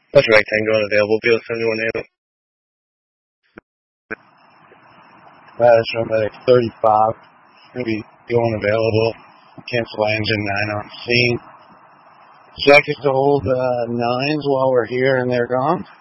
What's right thing going available? Bill 71 Ladder from medic 35. Maybe going available. Cancel engine 9 on scene. Check is to hold 9s while we're here and they're gone.